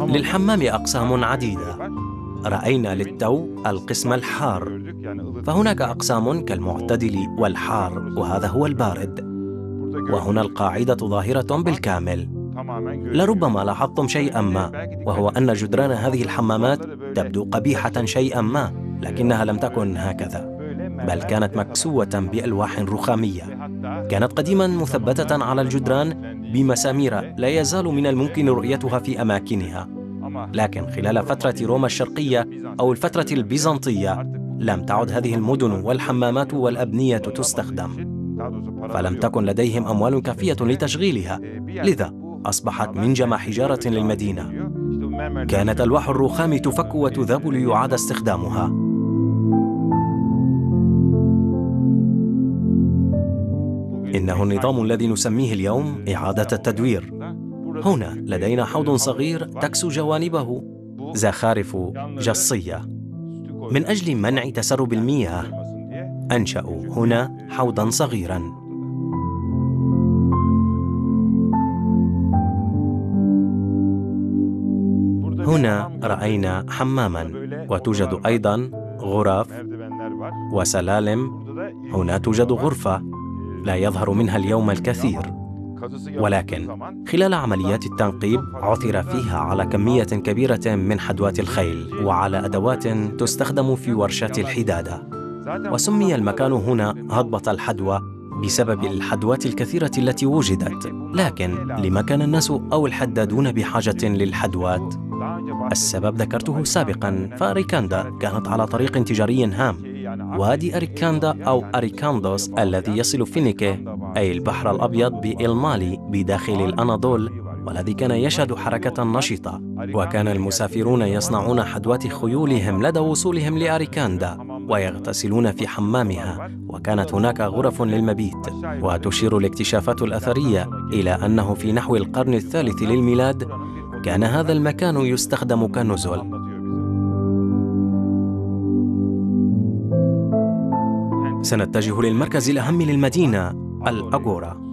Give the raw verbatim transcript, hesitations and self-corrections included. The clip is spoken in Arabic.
للحمام أقسام عديدة. رأينا للتو القسم الحار، فهناك أقسام كالمعتدل والحار، وهذا هو البارد. وهنا القاعدة ظاهرة بالكامل. لربما لاحظتم شيئا ما، وهو أن جدران هذه الحمامات تبدو قبيحة شيئا ما، لكنها لم تكن هكذا، بل كانت مكسوة بألواح رخامية. كانت قديما مثبتة على الجدران بمسامير لا يزال من الممكن رؤيتها في أماكنها، لكن خلال فترة روما الشرقية أو الفترة البيزنطية لم تعد هذه المدن والحمامات والأبنية تستخدم، فلم تكن لديهم أموال كافية لتشغيلها، لذا أصبحت منجم حجارة للمدينة. كانت ألواح الرخام تفك وتذاب ليعاد استخدامها. إنه النظام الذي نسميه اليوم إعادة التدوير. هنا لدينا حوض صغير تكسو جوانبه زخارف جصية. من أجل منع تسرب المياه أنشأوا هنا حوضاً صغيراً. هنا رأينا حماماً، وتوجد أيضاً غرف وسلالم. هنا توجد غرفة لا يظهر منها اليوم الكثير، ولكن خلال عمليات التنقيب عثر فيها على كمية كبيرة من حدوات الخيل وعلى أدوات تستخدم في ورشات الحدادة. وسمي المكان هنا هضبة الحدوى بسبب الحدوات الكثيرة التي وجدت. لكن لما كان الناس أو الحدادون بحاجة للحدوات؟ السبب ذكرته سابقاً، فأريكاندا كانت على طريق تجاري هام. وادي أريكاندا أو أريكاندوس الذي يصل فينيكي أي البحر الأبيض بإلمالي بداخل الأناضول، والذي كان يشهد حركة نشطة، وكان المسافرون يصنعون حدوات خيولهم لدى وصولهم لأريكاندا ويغتسلون في حمامها، وكانت هناك غرف للمبيت. وتشير الاكتشافات الأثرية إلى أنه في نحو القرن الثالث للميلاد كان هذا المكان يستخدم كنزل. سنتجه للمركز الأهم للمدينة، الأغورا.